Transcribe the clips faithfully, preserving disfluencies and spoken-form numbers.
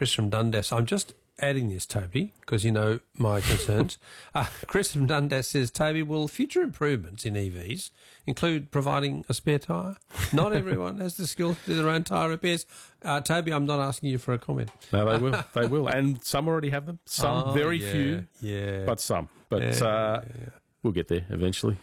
Chris from Dundas. I'm just adding this, Toby, because you know my concerns. uh, Chris from Dundas says, Toby, will future improvements in E Vs include providing a spare tyre? Not everyone has the skill to do their own tyre repairs. Uh, Toby, I'm not asking you for a comment. No, they will. They will. And some already have them. Some, Oh, very yeah, few, yeah. but some. But Yeah, uh, yeah, yeah. we'll get there eventually.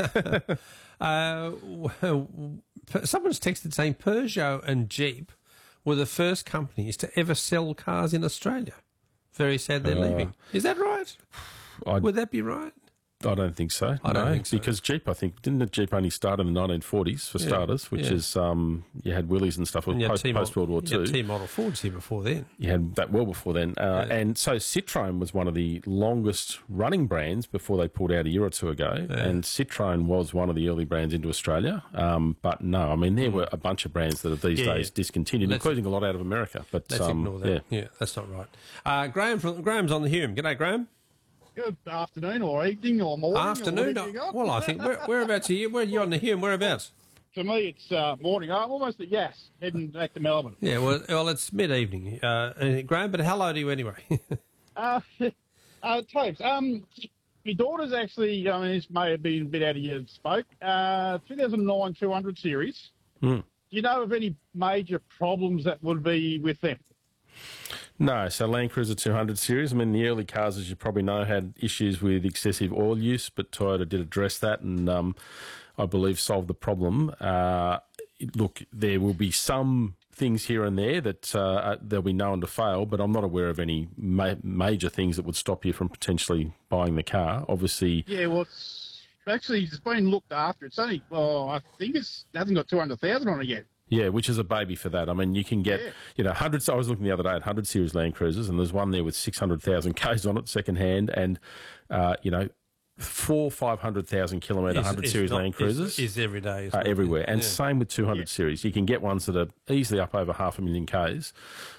Uh, well, someone's texted saying Peugeot and Jeep were the first companies to ever sell cars in Australia. Very sad they're Uh, leaving. Is that right? I, Would that be right? I don't think so. I don't no, think so. Because Jeep, I think, didn't the Jeep only start in the nineteen forties for Yeah, starters, which yeah. is, um, you had Willys and stuff And you had post, T post World War you Two. had T-Model Fords here before then. You had that well before then. Uh, Yeah. And so Citroën was one of the longest running brands before they pulled out a year or two ago. Yeah. And Citroën was one of the early brands into Australia. Um, but no, I mean, there were a bunch of brands that have these Yeah, days yeah. discontinued, Let's- including a lot out of America. But Let's um, ignore that. Yeah. Yeah. that's not right. Uh, Graham from, Graham's on the Hume. G'day, Graham. Good afternoon or evening or morning. Afternoon. Or whatever you got. Well, I think, where, whereabouts are you? Where are you on the Hume? Whereabouts? For me, it's uh, morning. I'm almost at Yass, heading back to Melbourne. Yeah, well, well it's mid-evening. Uh, uh, Graham, but hello to you anyway. Uh, uh, Topes, um, my daughter's actually, I mean, this may have been a bit out of your spoke, uh, two thousand nine two hundred series. Hmm. Do you know of any major problems that would be with them? No, so Land Cruiser two hundred series, I mean, the early cars, as you probably know, had issues with excessive oil use, but Toyota did address that and um, I believe solved the problem. Uh, look, there will be some things here and there that uh, they'll be known to fail, but I'm not aware of any ma- major things that would stop you from potentially buying the car. Obviously, Yeah, well, it's actually, it's been looked after. It's only, well, I think it's, it hasn't got two hundred thousand on it yet. yeah, which is a baby for that. I mean, you can get, Yeah. you know, hundreds. I was looking the other day at one hundred series Land Cruisers, and there's one there with six hundred thousand Ks on it, second hand, and, uh, you know, four, five hundred thousand kilometre one hundred series not- Land Cruisers. Is, is every day. isn't Uh, it? everywhere. And Yeah. same with two hundred Yeah. series. You can get ones that are easily up over half a million Ks.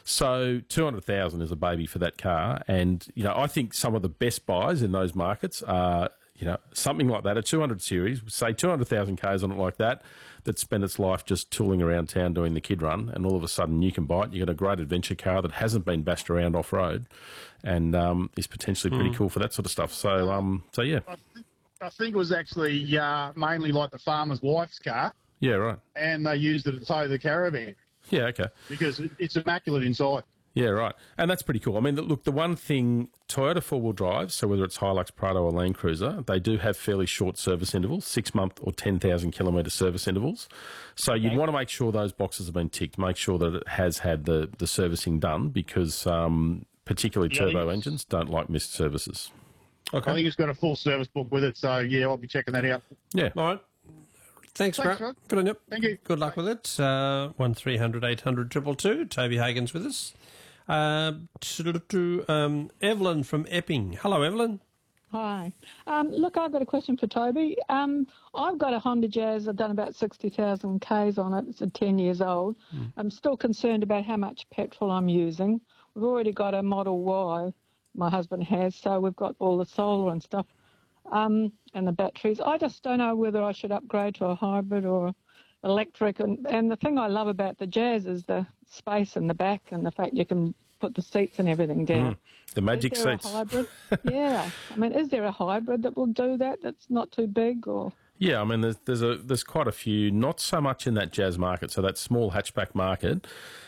So two hundred thousand is a baby for that car. And, you know, I think some of the best buys in those markets are, you know, something like that, a two hundred series, say two hundred thousand Ks on it like that, that spent its life just tooling around town doing the kid run, and all of a sudden you can buy it. You get a great adventure car that hasn't been bashed around off-road and um, is potentially pretty cool for that sort of stuff. So, um, so yeah. I, th- I think it was actually uh, mainly like the farmer's wife's car, Yeah, right. and they used it to tow the caravan Yeah, okay. because it, it's immaculate inside. Yeah, right. And that's pretty cool. I mean, look, the one thing, Toyota four-wheel drive, so whether it's Hilux, Prado or Land Cruiser, they do have fairly short service intervals, six-month or ten thousand kilometre service intervals. So you'd want to make sure those boxes have been ticked, make sure that it has had the, the servicing done because um, particularly Yeah, turbo it's- engines don't like missed services. I think it's got a full service book with it, so yeah, I'll be checking that out. Yeah. All right. Thanks, Thanks, Grant. Rod. Good on you. Thank you. Good luck with it. Uh, one three hundred eight hundred two two two. Toby Hagen's with us. Uh, to, um, Evelyn from Epping. Hello, Evelyn. Hi. Um, look, I've got a question for Toby. Um, I've got a Honda Jazz. I've done about sixty thousand Ks on it. It's ten years old. Mm. I'm still concerned about how much petrol I'm using. We've already got a Model Y, my husband has, so we've got all the solar and stuff um, and the batteries. I just don't know whether I should upgrade to a hybrid or electric. And, and the thing I love about the Jazz is the space in the back and the fact you can put the seats and everything down. The magic Is there seats. a hybrid? Yeah. I mean, is there a hybrid that will do that that's not too big or... Yeah, I mean, there's there's a there's quite a few, not so much in that Jazz market, so that small hatchback market.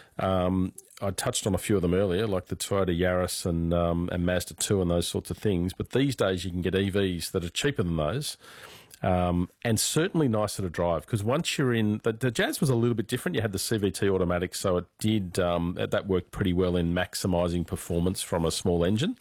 Um, I touched on a few of them earlier, like the Toyota Yaris and um, and Mazda two and those sorts of things. But these days you can get E Vs that are cheaper than those. Um, and certainly nicer to drive because once you're in, the, the Jazz was a little bit different. You had the C V T automatic, so it did um, that, that worked pretty well in maximising performance from a small engine.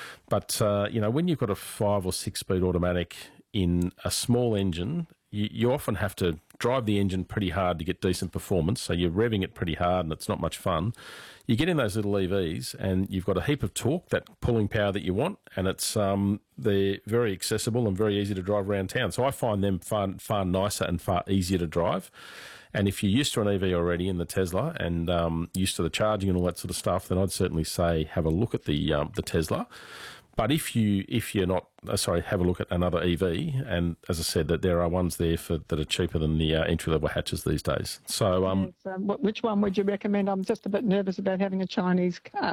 But uh, you know, when you've got a five or six speed automatic in a small engine, you, you often have to drive the engine pretty hard to get decent performance. So you're revving it pretty hard, and it's not much fun. You get in those little E Vs, and you've got a heap of torque, that pulling power that you want, and it's um, they're very accessible and very easy to drive around town. So I find them far far nicer and far easier to drive. And if you're used to an E V already in the Tesla and um, used to the charging and all that sort of stuff, then I'd certainly say have a look at the um, the Tesla. But if you if you're not uh, sorry, have a look at another E V. And as I said, that there are ones there for that are cheaper than the uh, entry level hatches these days. So um, Yes, um, wh- which one would you recommend? I'm just a bit nervous about having a Chinese car.